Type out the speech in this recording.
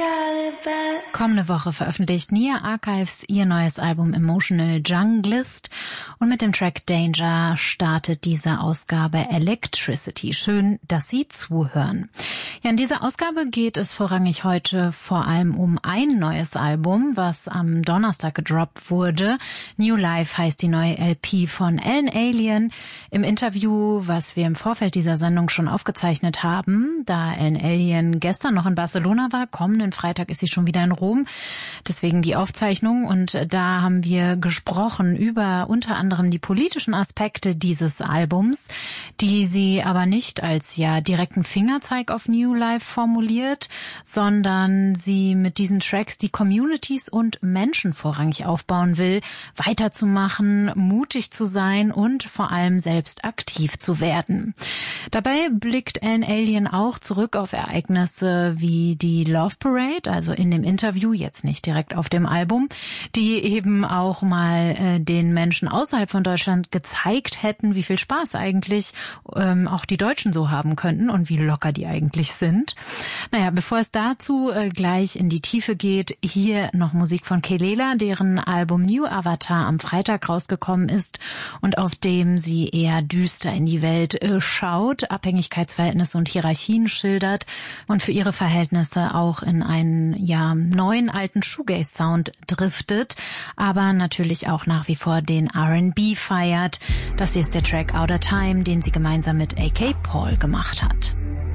Kommende Woche veröffentlicht Nia Archives ihr neues Album Emotional Junglist und mit dem Track Danger startet diese Ausgabe Electricity. Schön, dass Sie zuhören. Ja, in dieser Ausgabe geht es vorrangig heute vor allem um ein neues Album, was am Donnerstag gedroppt wurde. New Life heißt die neue LP von Ellen Allien. Im Interview, was wir im Vorfeld dieser Sendung schon aufgezeichnet haben, da Ellen Allien gestern noch in Barcelona war, kommenden Freitag ist sie schon wieder in Rom. Deswegen die Aufzeichnung und da haben wir gesprochen über unter anderem die politischen Aspekte dieses Albums, die sie aber nicht als direkten Fingerzeig auf New Life formuliert, sondern sie mit diesen Tracks die Communities und Menschen vorrangig aufbauen will, weiterzumachen, mutig zu sein und vor allem selbst aktiv zu werden. Dabei blickt Ellen Allien auch zurück auf Ereignisse wie die Love Parade, also in dem Interview, jetzt nicht direkt auf dem Album, die eben auch mal den Menschen außerhalb von Deutschland gezeigt hätten, wie viel Spaß eigentlich auch die Deutschen so haben könnten und wie locker die eigentlich sind. Naja, bevor es dazu gleich in die Tiefe geht, hier noch Musik von Kelela, deren Album New Avatar am Freitag rausgekommen ist und auf dem sie eher düster in die Welt schaut, Abhängigkeitsverhältnisse und Hierarchien schildert und für ihre Verhältnisse auch in einen neuen alten Shoegaze-Sound driftet, aber natürlich auch nach wie vor den R&B feiert. Das hier ist der Track Outer Time, den sie gemeinsam mit AK Paul gemacht hat.